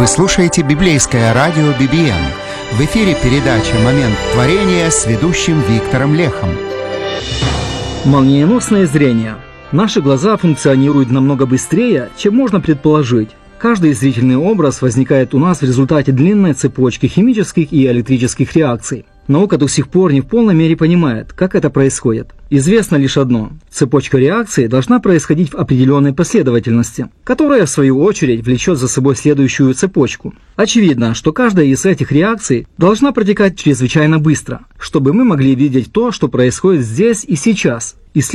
Вы слушаете библейское радио BBM. В эфире передача «Момент творения» с ведущим Виктором Лехом. Молниеносное зрение. Наши глаза функционируют намного быстрее, чем можно предположить. Каждый зрительный образ возникает у нас в результате длинной цепочки химических и электрических реакций. Наука до сих пор не в полной мере понимает, как это происходит. Известно лишь одно – цепочка реакций должна происходить в определенной последовательности, которая, в свою очередь, влечет за собой следующую цепочку. Очевидно, что каждая из этих реакций должна протекать чрезвычайно быстро, чтобы мы могли видеть то, что происходит здесь и сейчас.